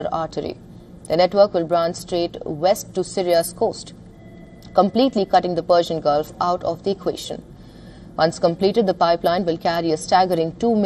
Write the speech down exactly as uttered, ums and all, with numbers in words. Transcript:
artery. The network will branch straight west to Syria's coast, completely cutting the Persian Gulf out of the equation. Once completed, the pipeline will carry a staggering two